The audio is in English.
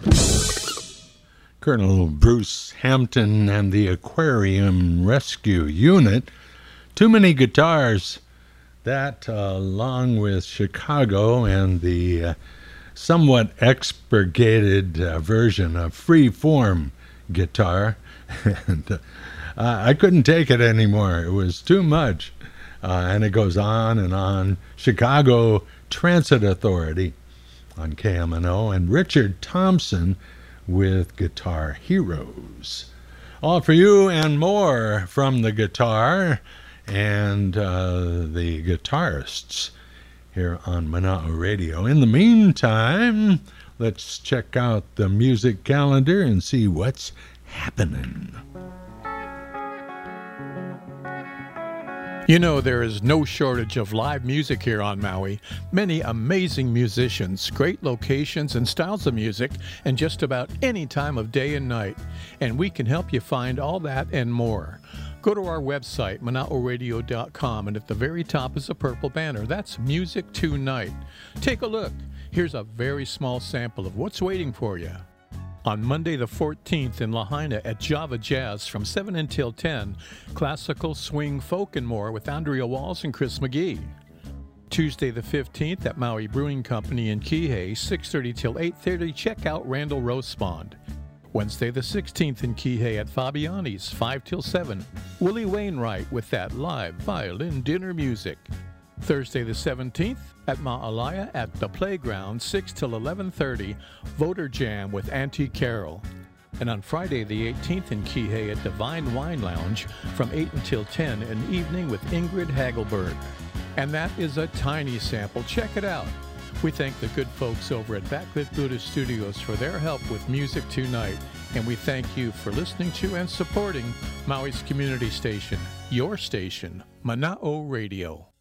Colonel Bruce Hampton and the Aquarium Rescue Unit. Too Many Guitars. That, along with Chicago and the somewhat expurgated version of Free Form Guitar. And I couldn't take it anymore. It was too much. And it goes on and on. Chicago Transit Authority on KMNO, and Richard Thompson with Guitar Heroes. All for you and more from the guitar and the guitarists here on Mana'o Radio. In the meantime, let's check out the music calendar and see what's happening. You know, there is no shortage of live music here on Maui. Many amazing musicians, great locations and styles of music, and just about any time of day and night. And we can help you find all that and more. Go to our website, manaoradio.com, and at the very top is a purple banner. That's Music Tonight. Take a look. Here's a very small sample of what's waiting for you. On Monday the 14th in Lahaina at Java Jazz from 7 until 10, classical, swing, folk, and more with Andrea Walls and Chris McGee. Tuesday the 15th at Maui Brewing Company in Kihei, 6:30 till 8:30, check out Randall Rospond. Wednesday the 16th in Kihei at Fabiani's, 5 till 7, Willie Wainwright with that live violin dinner music. Thursday the 17th at Ma'alaya at the Playground, 6 till 11:30, Voter Jam with Auntie Carol. And on Friday the 18th in Kihei at Divine Wine Lounge from 8 until 10, an evening with Ingrid Hagelberg. And that is a tiny sample. Check it out. We thank the good folks over at Backlit Buddha Studios for their help with Music Tonight. And we thank you for listening to and supporting Maui's community station, your station, Mana'o Radio.